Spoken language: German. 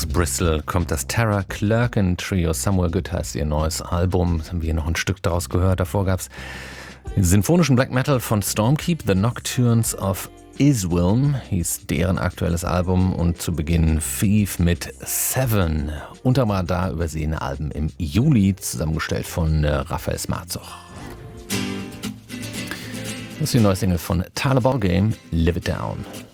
Aus Bristol kommt das Tara Clerkin Trio. Somewhere Good heißt ihr neues Album. Jetzt haben wir hier noch ein Stück daraus gehört. Davor gab es den symphonischen Black Metal von Stormkeep. The Nocturnes of Iswilm hieß deren aktuelles Album. Und zu Beginn Thief mit Seven. Unter Radar übersehene Alben im Juli, zusammengestellt von Raphael Smarzoch. Das ist die neue Single von Tyler Ballgame, Live It Down.